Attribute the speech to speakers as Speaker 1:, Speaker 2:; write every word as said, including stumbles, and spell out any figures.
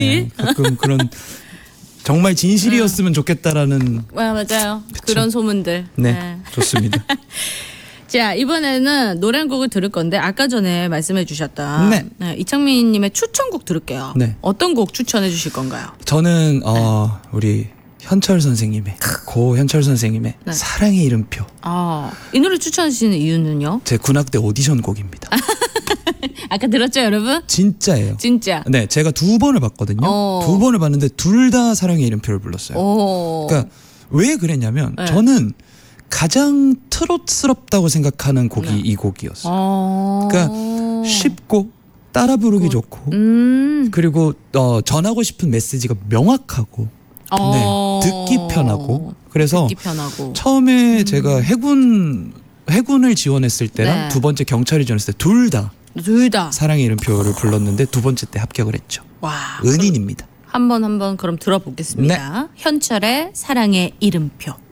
Speaker 1: 네, 가끔 그런 정말 진실이었으면 좋겠다라는.
Speaker 2: 아, 맞아요.
Speaker 1: 그쵸?
Speaker 2: 그런 소문들.
Speaker 1: 네,
Speaker 2: 네.
Speaker 1: 좋습니다.
Speaker 2: 자, 이번에는 노래 한 곡을 들을 건데 아까 전에 말씀해 주셨던
Speaker 1: 네.
Speaker 2: 네, 이창민 님의 추천곡 들을게요.
Speaker 1: 네.
Speaker 2: 어떤 곡 추천해 주실 건가요?
Speaker 1: 저는 어, 우리 현철 선생님의 고 현철 선생님의
Speaker 2: 네.
Speaker 1: 사랑의 이름표.
Speaker 2: 아, 이 노래 추천하시는 이유는요?
Speaker 1: 제 군악대 오디션 곡입니다.
Speaker 2: 아까 들었죠, 여러분?
Speaker 1: 진짜예요.
Speaker 2: 진짜.
Speaker 1: 네, 제가 두 번을 봤거든요.
Speaker 2: 어.
Speaker 1: 두 번을 봤는데 둘 다 사랑의 이름표를 불렀어요.
Speaker 2: 오.
Speaker 1: 그러니까 왜 그랬냐면
Speaker 2: 네.
Speaker 1: 저는 가장 트롯스럽다고 생각하는 곡이
Speaker 2: 네.
Speaker 1: 이 곡이었어요.
Speaker 2: 어.
Speaker 1: 그러니까 쉽고 따라 부르기 좋고
Speaker 2: 음.
Speaker 1: 그리고 어, 전하고 싶은 메시지가 명확하고
Speaker 2: 어.
Speaker 1: 네, 듣기 편하고 그래서
Speaker 2: 듣기 편하고.
Speaker 1: 처음에 제가 해군 해군을 지원했을 때랑
Speaker 2: 네.
Speaker 1: 두 번째 경찰을 지원했을 때 둘 다
Speaker 2: 둘 다.
Speaker 1: 사랑의 이름표를 불렀는데 두 번째 때 합격을 했죠.
Speaker 2: 와.
Speaker 1: 은인입니다.
Speaker 2: 한번 한번 그럼 들어보겠습니다. 현철의 사랑의 이름표.